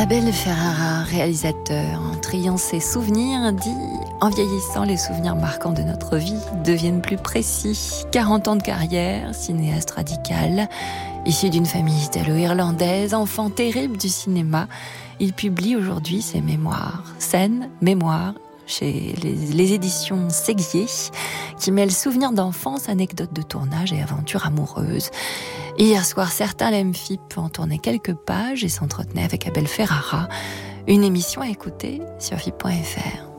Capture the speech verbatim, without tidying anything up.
Abel Ferrara, réalisateur, en triant ses souvenirs, dit « En vieillissant, les souvenirs marquants de notre vie deviennent plus précis. quarante ans de carrière, cinéaste radical, issu d'une famille italo-irlandaise, enfant terrible du cinéma, il publie aujourd'hui ses mémoires. Scènes, mémoires, chez les, les éditions Séguier, qui mêlent souvenirs d'enfance, anecdotes de tournage et aventures amoureuses. Hier soir, certains l'M F I P en tournaient quelques pages et s'entretenaient avec Abel Ferrara. Une émission à écouter sur F I P point F R.